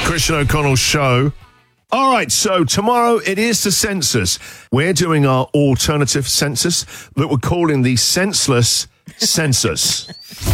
Christian O'Connell Show. All right, so tomorrow it is the census. We're doing our alternative census that we're calling the senseless census.